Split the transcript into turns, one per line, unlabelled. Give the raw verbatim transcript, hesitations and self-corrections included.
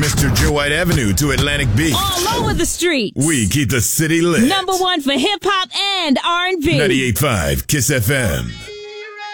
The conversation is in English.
Mister Joe White Avenue to Atlantic Beach.
All over the streets.
We keep the city lit.
Number one for hip hop and R and B.
ninety-eight point five Kiss F M.